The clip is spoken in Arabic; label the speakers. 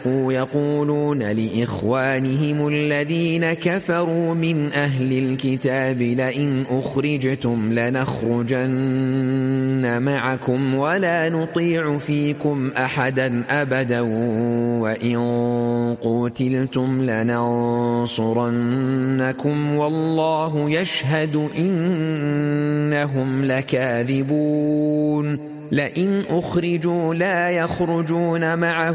Speaker 1: نافقوا يقولون لإخوانهم الذين كفروا من أهل الكتاب لئن أخرجتم لنخرجن معكم ولا نطيع فيكم أحدا أبدا وإن قتلتم لننصرنكم والله يشهد إنهم لكاذبون لئن أخرجوا لا يخرجون معهم